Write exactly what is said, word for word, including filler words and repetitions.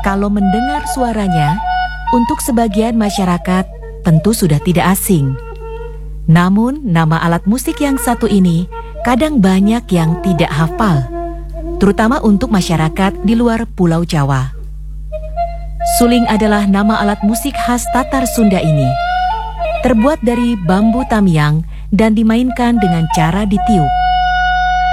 Kalau mendengar suaranya, untuk sebagian masyarakat tentu sudah tidak asing. Namun, nama alat musik yang satu ini kadang banyak yang tidak hafal, terutama untuk masyarakat di luar Pulau Jawa. Suling adalah nama alat musik khas Tatar Sunda ini. Terbuat dari bambu tamiang dan dimainkan dengan cara ditiup.